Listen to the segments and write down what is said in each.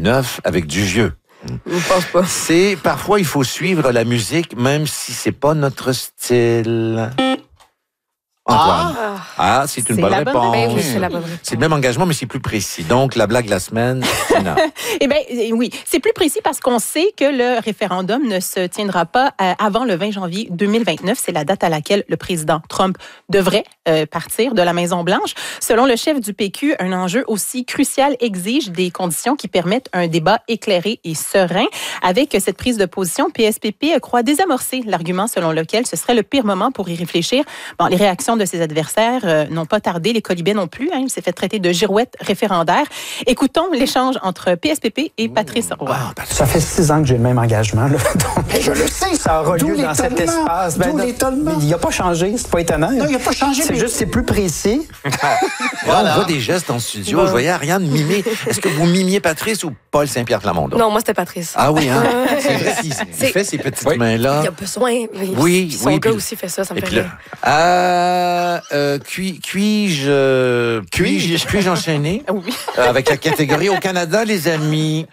neuf avec du vieux. Je pense pas. Parfois, il faut suivre la musique, même si c'est pas notre style. Antoine. C'est une bonne réponse. Oui, c'est la bonne réponse. C'est le même engagement, mais c'est plus précis. Donc, la blague de la semaine, Tina. Eh bien, oui, c'est plus précis parce qu'on sait que le référendum ne se tiendra pas avant le 20 janvier 2029. C'est la date à laquelle le président Trump devrait partir de la Maison-Blanche. Selon le chef du PQ, un enjeu aussi crucial exige des conditions qui permettent un débat éclairé et serein. Avec cette prise de position, PSPP croit désamorcer l'argument selon lequel ce serait le pire moment pour y réfléchir. Bon, les réactions de ses adversaires n'ont pas tardé, les Colibets non plus. Il s'est fait traiter de girouette référendaire. Écoutons l'échange entre PSPP et Patrice Roy. Ça fait 6 ans que j'ai le même engagement. Là. Donc, je le sais. Ça aura lieu dans cet espace. Mais il n'a pas changé, c'est pas étonnant. Non, il n'a pas changé. C'est juste, c'est plus précis. Voilà. On voit des gestes en studio. Je voyais Ariane mimer. Est-ce que vous mimiez Patrice ou Paul Saint-Pierre Plamondon? Non, moi, c'était Patrice. Ah oui, hein? C'est vrai qu'il fait ces petites mains-là. Il y a besoin. Oui, son gars aussi fait ça, ça me fait rire. Puis-je enchaîner? Oui. Avec la catégorie au Canada, les amis.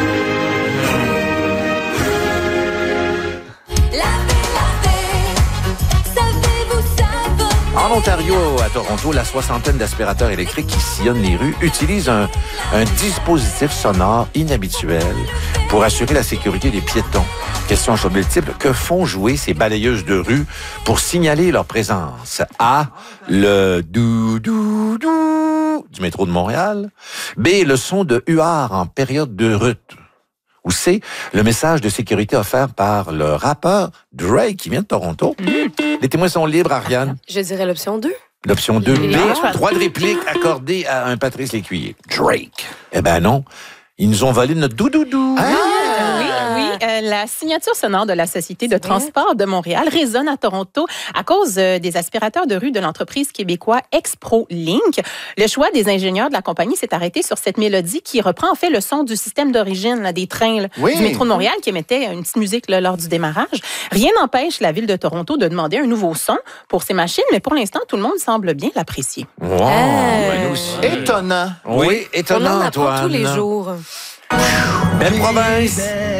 En Ontario, à Toronto, la soixantaine d'aspirateurs électriques qui sillonnent les rues utilisent un dispositif sonore inhabituel pour assurer la sécurité des piétons. Question chaude multiple, que font jouer ces balayeuses de rue pour signaler leur présence? A, le dou-dou-dou du métro de Montréal. B, le son de huard en période de rut. Ou C, le message de sécurité offert par le rappeur Drake qui vient de Toronto. Les témoins sont libres, Ariane. Je dirais l'option 2. L'option 2, B, droit de réplique accordé à un Patrice Lécuyer. Drake. Eh ben non, ils nous ont volé notre doudoudou. Oui, la signature sonore de la Société de transport de Montréal résonne à Toronto à cause des aspirateurs de rue de l'entreprise québécoise Expro-Link. Le choix des ingénieurs de la compagnie s'est arrêté sur cette mélodie qui reprend en fait le son du système d'origine là, des trains du métro de Montréal qui émettait une petite musique là, lors du démarrage. Rien n'empêche la ville de Toronto de demander un nouveau son pour ces machines, mais pour l'instant, tout le monde semble bien l'apprécier. Wow, ben nous aussi. Étonnant. Oui, étonnant, On en apprend Antoine. tous les jours. Belle province.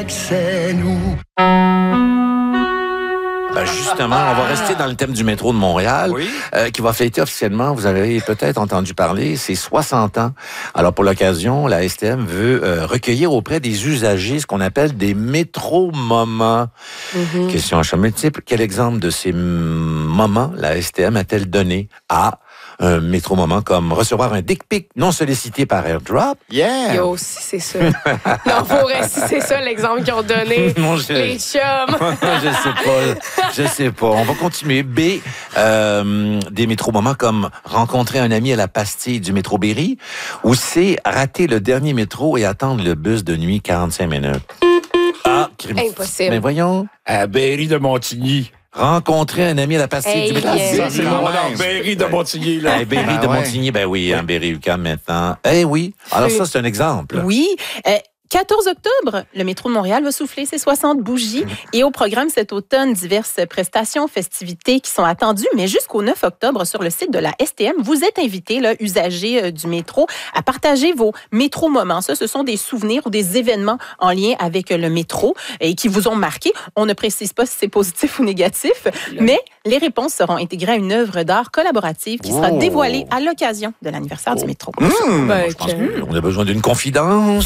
Ben justement, on va rester dans le thème du métro de Montréal, qui va fêter officiellement, vous avez peut-être entendu parler, c'est 60 ans. Alors, pour l'occasion, la STM veut recueillir auprès des usagers ce qu'on appelle des métro-moments. Question à choix multiple. Quel exemple de ces moments la STM a-t-elle donné à un métro-moment comme recevoir un dick pic non sollicité par AirDrop? Yeah! Yo, si c'est ça. Non, pour vrai, si c'est ça l'exemple qu'ils ont donné. Non, les chums. Je sais pas. On va continuer. B, des métro-moments comme rencontrer un ami à la pastille du métro Berry. Ou C, rater le dernier métro et attendre le bus de nuit 45 minutes. Impossible. Mais voyons. À Berry de Montigny. Rencontrer un ami à la pastille du métro. Ça, c'est Berry de Montigny, là. Berry de Montigny, ben oui, hein, Berry-UQAM maintenant. Oui. Alors ça, c'est un exemple. Oui. 14 octobre, le métro de Montréal va souffler ses 60 bougies. Et au programme cet automne, diverses prestations, festivités qui sont attendues. Mais jusqu'au 9 octobre, sur le site de la STM, vous êtes invités, là, usagers du métro, à partager vos métro-moments. Ça, ce sont des souvenirs ou des événements en lien avec le métro et qui vous ont marqué. On ne précise pas si c'est positif ou négatif, mais les réponses seront intégrées à une œuvre d'art collaborative qui sera dévoilée à l'occasion de l'anniversaire du métro. Je pense qu'on a besoin d'une confidence.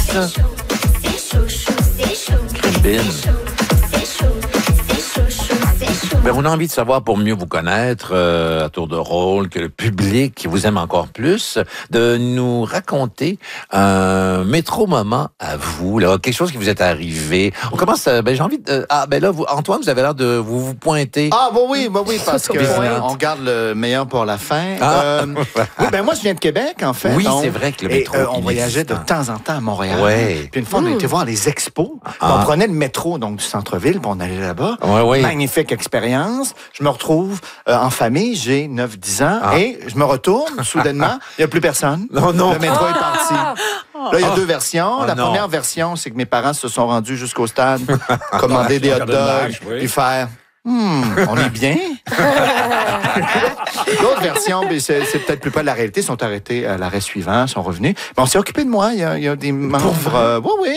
Crimbin. Ben, on a envie de savoir, pour mieux vous connaître, à tour de rôle, que le public qui vous aime encore plus, de nous raconter un métro-moment à vous, là, quelque chose qui vous est arrivé. On commence, j'ai envie de... là, Antoine, vous avez l'air de vous pointer. Oui, parce que on garde le meilleur pour la fin. Moi, je viens de Québec, en fait. Oui, c'est vrai que le métro... on voyageait de temps en temps à Montréal. Ouais. Puis une fois, on a été voir les expos. On prenait le métro donc du centre-ville, puis on allait là-bas. Magnifique expérience. Je me retrouve en famille, j'ai 9-10 ans, et je me retourne, soudainement, il n'y a plus personne. Non. Le métro est parti. Là, il y a deux versions. La première version, c'est que mes parents se sont rendus jusqu'au stade, commander des hot dogs, puis faire... on est bien. L'autre version, c'est peut-être plus pas de la réalité. Ils sont arrêtés à l'arrêt suivant, sont revenus. Mais on s'est occupé de moi. Il y a des membres...